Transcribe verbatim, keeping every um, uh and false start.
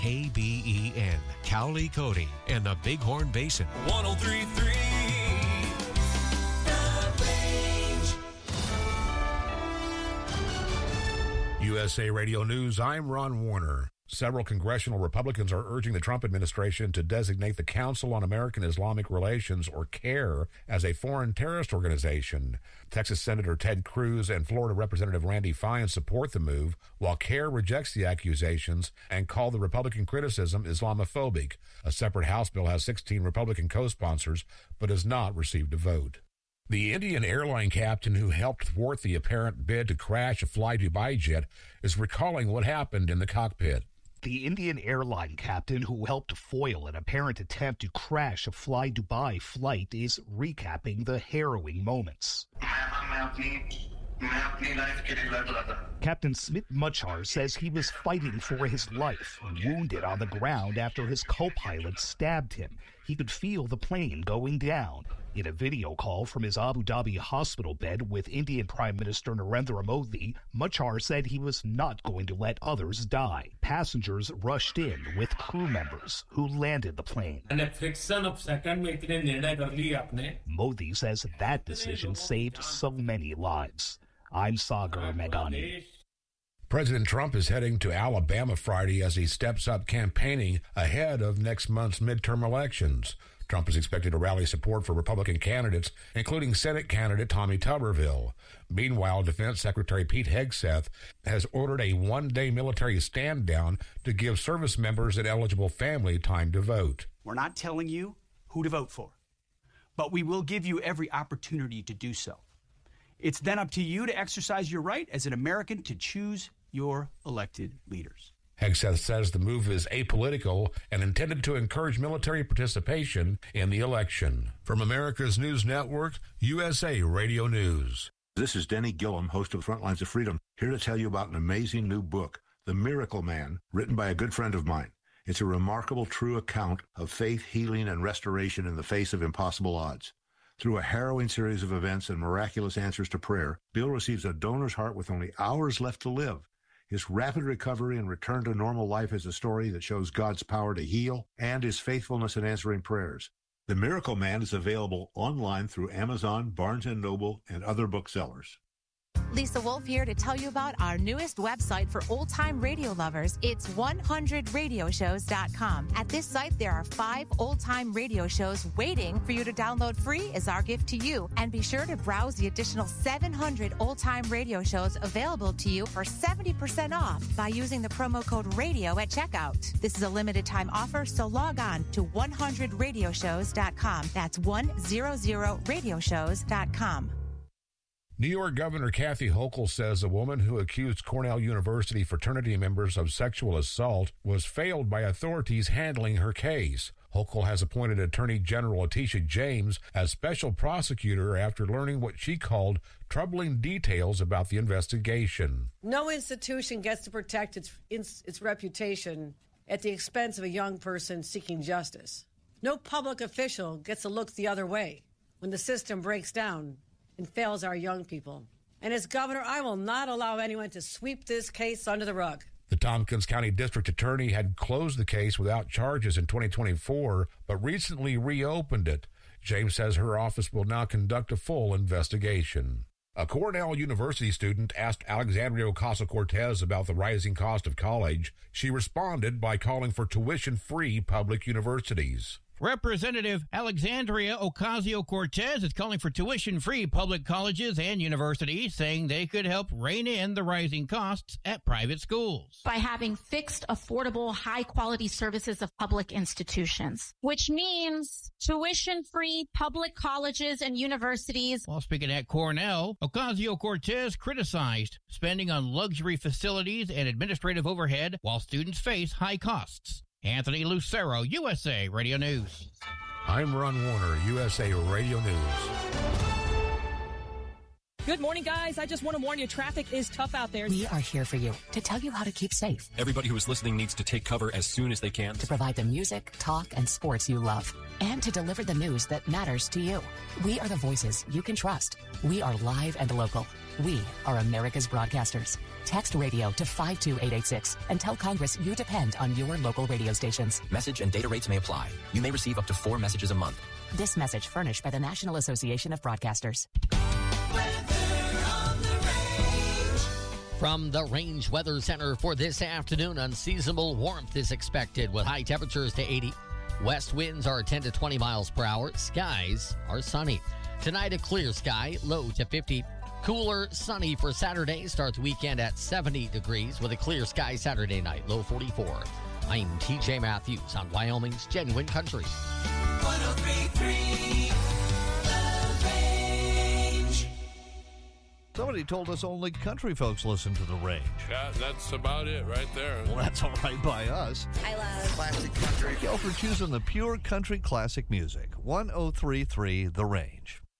A B E N, Cowley, Cody, and the Bighorn Basin. one oh three point three The Range. U S A Radio News, I'm Ron Warner. Several congressional Republicans are urging the Trump administration to designate the Council on American Islamic Relations, or CAIR, as a foreign terrorist organization. Texas Senator Ted Cruz and Florida Representative Randy Fine support the move, while CAIR rejects the accusations and called the Republican criticism Islamophobic. A separate House bill has sixteen Republican co-sponsors, but has not received a vote. The Indian airline captain who helped thwart the apparent bid to crash a Fly Dubai jet is recalling what happened in the cockpit. The Indian airline captain who helped foil an apparent attempt to crash a Fly Dubai flight is recapping the harrowing moments. Captain Smith Machar says he was fighting for his life, wounded on the ground after his co-pilot stabbed him. He could feel the plane going down. In a video call from his Abu Dhabi hospital bed with Indian Prime Minister Narendra Modi, Machar said he was not going to let others die. Passengers rushed in with crew members who landed the plane. Modi says that decision saved so many lives. I'm Sagar Meghani. President Trump is heading to Alabama Friday as he steps up campaigning ahead of next month's midterm elections. Trump is expected to rally support for Republican candidates, including Senate candidate Tommy Tuberville. Meanwhile, Defense Secretary Pete Hegseth has ordered a one-day military stand-down to give service members and eligible family time to vote. We're not telling you who to vote for, but we will give you every opportunity to do so. It's then up to you to exercise your right as an American to choose your elected leaders. Hegseth says the move is apolitical and intended to encourage military participation in the election. From America's News Network, U S A Radio News. This is Denny Gillum, host of Frontlines of Freedom, here to tell you about an amazing new book, The Miracle Man, written by a good friend of mine. It's a remarkable, true account of faith, healing, and restoration in the face of impossible odds. Through a harrowing series of events and miraculous answers to prayer, Bill receives a donor's heart with only hours left to live. His rapid recovery and return to normal life is a story that shows God's power to heal and his faithfulness in answering prayers. The Miracle Man is available online through Amazon, Barnes and Noble, and other booksellers. Lisa Wolf here to tell you about our newest website for old-time radio lovers. It's one hundred radio shows dot com. At this site, there are five old-time radio shows waiting for you to download free as our gift to you. And be sure to browse the additional seven hundred old-time radio shows available to you for seventy percent off by using the promo code RADIO at checkout. This is a limited-time offer, so log on to one hundred radio shows dot com. That's one hundred radio shows dot com. New York Governor Kathy Hochul says a woman who accused Cornell University fraternity members of sexual assault was failed by authorities handling her case. Hochul has appointed Attorney General Letitia James as special prosecutor after learning what she called troubling details about the investigation. No institution gets to protect its, its, its reputation at the expense of a young person seeking justice. No public official gets to look the other way when the system breaks down and fails our young people. And as governor, I will not allow anyone to sweep this case under the rug. The Tompkins County District Attorney had closed the case without charges in twenty twenty-four, but recently reopened it. James says her office will now conduct a full investigation. A Cornell University student asked Alexandria Ocasio-Cortez about the rising cost of college. She responded by calling for tuition-free public universities. Representative Alexandria Ocasio-Cortez is calling for tuition-free public colleges and universities, saying they could help rein in the rising costs at private schools. By having fixed, affordable, high-quality services of public institutions, which means tuition-free public colleges and universities. While speaking at Cornell, Ocasio-Cortez criticized spending on luxury facilities and administrative overhead while students face high costs. Anthony Lucero, U S A Radio News. I'm Ron Warner, U S A Radio News. Good morning, guys. I just want to warn you, traffic is tough out there. We are here for you to tell you how to keep safe. Everybody who is listening needs to take cover as soon as they can. To provide the music, talk, and sports you love. And to deliver the news that matters to you. We are the voices you can trust. We are live and local. We are America's broadcasters. Text radio to five two eight eight six and tell Congress you depend on your local radio stations. Message and data rates may apply. You may receive up to four messages a month. This message furnished by the National Association of Broadcasters. From the Range Weather Center for this afternoon, unseasonable warmth is expected with high temperatures to eighty. West winds are ten to twenty miles per hour. Skies are sunny. Tonight, a clear sky, low to fifty. Cooler, sunny for Saturday. Starts weekend at seventy degrees with a clear sky Saturday night, low forty-four. I'm T J Matthews on Wyoming's Genuine Country. one oh three point three The Range. Somebody told us only country folks listen to The Range. Yeah, that's about it right there. Well, that's all right by us. I love classic country. Thank y'all for choosing the pure country classic music. one oh three point three The Range.